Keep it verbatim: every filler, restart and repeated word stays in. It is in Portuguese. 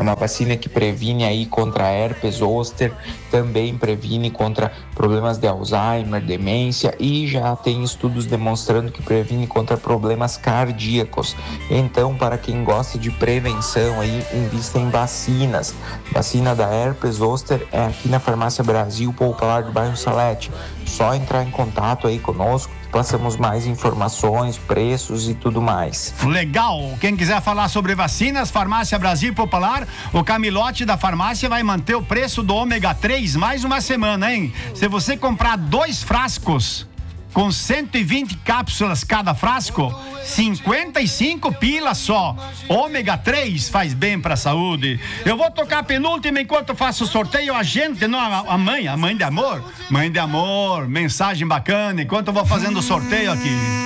uma vacina que previne aí contra herpes zoster, também previne contra problemas de Alzheimer, demência, e já tem estudos demonstrando que previne contra problemas cardíacos. Então, para quem gosta de prevenção aí, invista em vacinas. Vacina da herpes zoster é aqui na Farmácia Brasil Popular do bairro Salete. Só entrar em contato aí conosco, passamos mais informações, preços e tudo mais. Legal! Quem quiser falar sobre vacinas, Farmácia Brasil Popular, o Camilote da farmácia vai manter o preço do ômega três mais uma semana, hein? Se você comprar dois frascos com cento e vinte cápsulas cada frasco, cinquenta e cinco pila só. Ômega três faz bem pra saúde. Eu vou tocar a penúltima enquanto faço o sorteio. A gente, não, a, a mãe, a mãe de amor. Mãe de amor, mensagem bacana, enquanto eu vou fazendo o sorteio aqui.